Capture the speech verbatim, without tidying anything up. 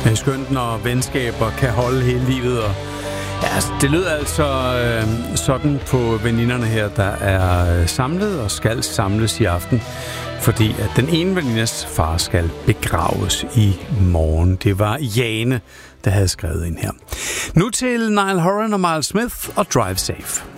Det er skønt, når venskaber kan holde hele livet. Og ja, det lyder altså øh, sådan på veninderne her, der er samlet og skal samles i aften. Fordi at den ene venindes far skal begraves i morgen. Det var Jane, der havde skrevet ind her. Nu til Niall Horan og Miles Smith og Drive Safe.